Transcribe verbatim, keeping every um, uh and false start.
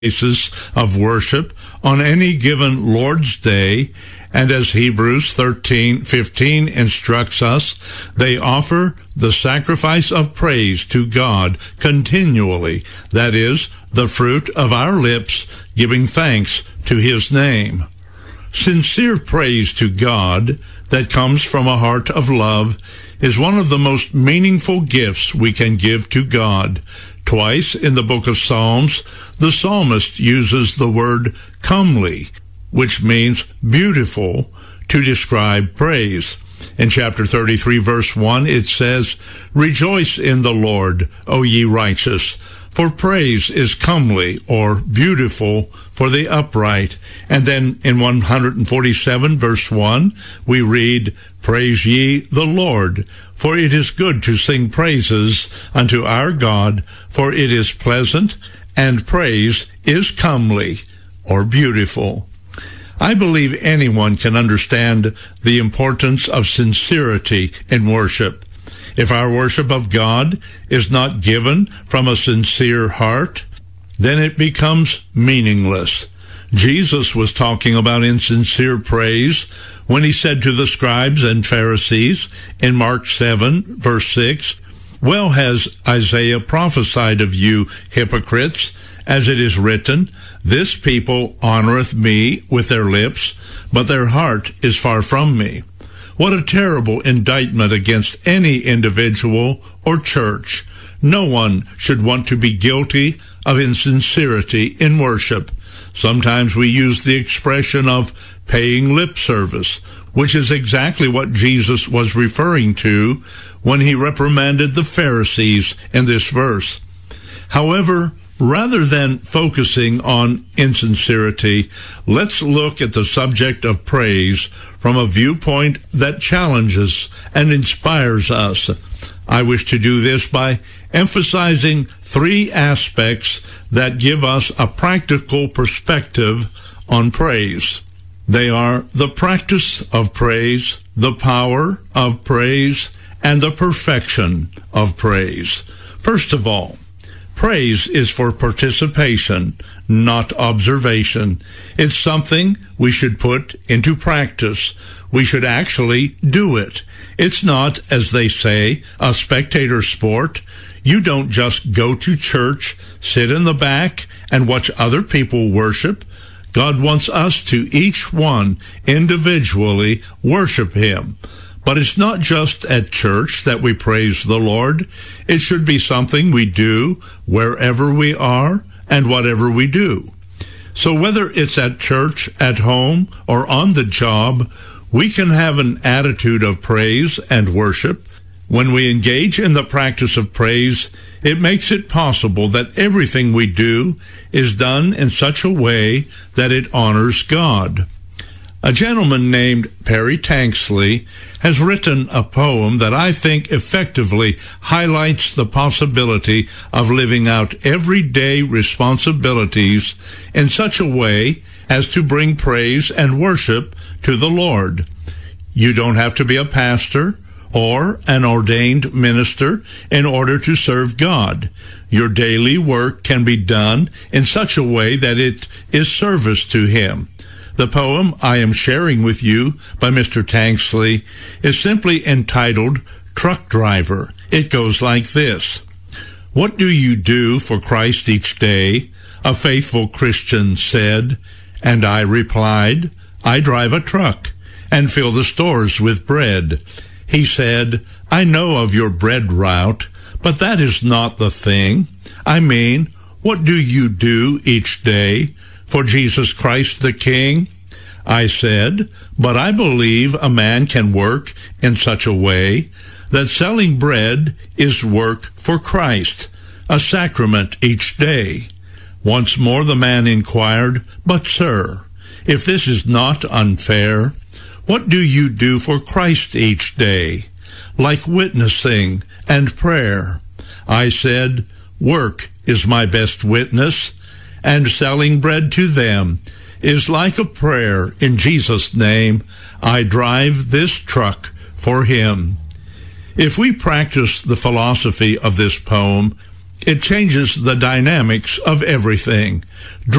places of worship on any given Lord's Day, and as Hebrews thirteen fifteen instructs us, they offer the sacrifice of praise to God continually, that is, the fruit of our lips giving thanks to His name. Sincere praise to God that comes from a heart of love is one of the most meaningful gifts we can give to God. Twice in the book of Psalms, the psalmist uses the word comely, which means beautiful, to describe praise. In chapter thirty-three, verse one, it says, "Rejoice in the Lord, O ye righteous, for praise is comely," or beautiful, for the upright. And then in one forty-seven, verse one, we read, "Praise ye the Lord, for it is good to sing praises unto our God, for it is pleasant, and praise is comely," or beautiful. I believe anyone can understand the importance of sincerity in worship. If our worship of God is not given from a sincere heart, then it becomes meaningless. Jesus was talking about insincere praise when he said to the scribes and Pharisees in Mark seven, verse six, "Well has Isaiah prophesied of you, hypocrites, as it is written, This people honoreth me with their lips, but their heart is far from me." What a terrible indictment against any individual or church. No one should want to be guilty of insincerity in worship. Sometimes we use the expression of paying lip service, which is exactly what Jesus was referring to when he reprimanded the Pharisees in this verse. However, rather than focusing on insincerity, let's look at the subject of praise from a viewpoint that challenges and inspires us. I wish to do this by emphasizing three aspects that give us a practical perspective on praise. They are the practice of praise, the power of praise, and the perfection of praise. First of all, praise is for participation, not observation. It's something we should put into practice. We should actually do it. It's not, as they say, a spectator sport. You don't just go to church, sit in the back, and watch other people worship. God wants us to each one individually worship Him. But it's not just at church that we praise the Lord. It should be something we do wherever we are and whatever we do. So whether it's at church, at home, or on the job, we can have an attitude of praise and worship. When we engage in the practice of praise, it makes it possible that everything we do is done in such a way that it honors God. A gentleman named Perry Tanksley has written a poem that I think effectively highlights the possibility of living out everyday responsibilities in such a way as to bring praise and worship to the Lord. You don't have to be a pastor or an ordained minister in order to serve God. Your daily work can be done in such a way that it is service to Him. The poem I am sharing with you by Mister Tanksley is simply entitled Truck Driver. It goes like this. "What do you do for Christ each day?" a faithful Christian said, and I replied, "I drive a truck and fill the stores with bread." He said, "I know of your bread route, but that is not the thing. I mean, what do you do each day for Jesus Christ the King?" I said, "But I believe a man can work in such a way that selling bread is work for Christ, a sacrament each day." Once more the man inquired, "But, sir, if this is not unfair, what do you do for Christ each day, like witnessing and prayer?" I said, "Work is my best witness, and selling bread to them is like a prayer in Jesus' name. I drive this truck for Him." If we practice the philosophy of this poem, It changes the dynamics of everything.